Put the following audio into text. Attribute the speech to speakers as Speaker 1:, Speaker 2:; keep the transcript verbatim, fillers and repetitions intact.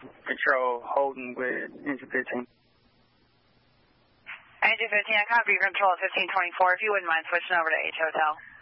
Speaker 1: Control Holden with engine fifteen.
Speaker 2: Engine fifteen, I copy your control at fifteen twenty-four. If you wouldn't mind switching over to H Hotel.